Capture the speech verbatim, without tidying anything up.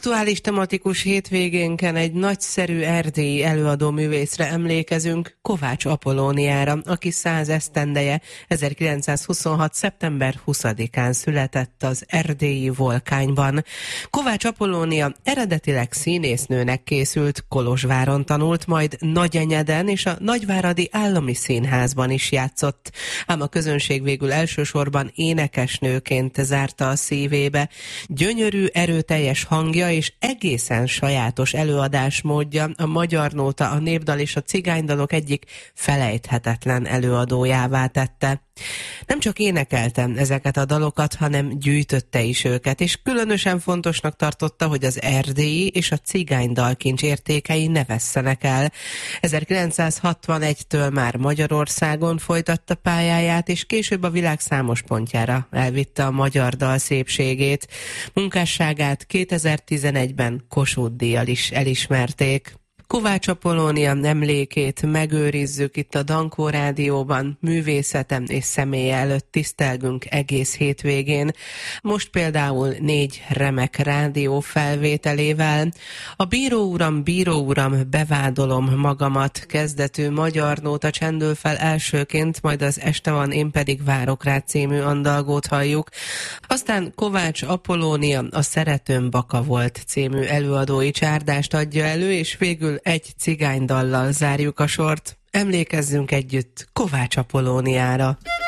Aktuális tematikus hétvégénken egy nagyszerű erdélyi előadóművészre emlékezünk, Kovács Apollóniára, aki száz esztendeje ezerkilencszázhuszonhat. szeptember huszadikán született az erdélyi Volkányban. Kovács Apollónia eredetileg színésznőnek készült, Kolozsváron tanult, majd Nagyenyeden és a Nagyváradi Állami Színházban is játszott, ám a közönség végül elsősorban énekesnőként zárta a szívébe. Gyönyörű, erőteljes hangja és egészen sajátos előadásmódja a magyar nóta, a népdal és a cigánydalok egyik felejthetetlen előadójává tette. Nem csak énekelte ezeket a dalokat, hanem gyűjtötte is őket, és különösen fontosnak tartotta, hogy az erdélyi és a cigánydalkincs értékei ne vesszenek el. ezerkilencszázhatvanegytől már Magyarországon folytatta pályáját, és később a világ számos pontjára elvitte a magyar dal szépségét. Munkásságát kétezer-tizenegyben Kossuth-díjjal is elismerték. Kovács Apollónia emlékét megőrizzük itt a Dankó Rádióban, művészetem és személye előtt tisztelgünk egész hétvégén. Most például négy remek rádió felvételével. A Bíró uram, bíró uram, bevádolom magamat kezdetű magyar nóta csendül fel elsőként, majd az Este van, én pedig várok rá című andalgót halljuk. Aztán Kovács Apollónia a Szeretőm baka volt című előadói csárdást adja elő, és végül egy cigánydallal zárjuk a sort. Emlékezzünk együtt Kovács Apollóniára.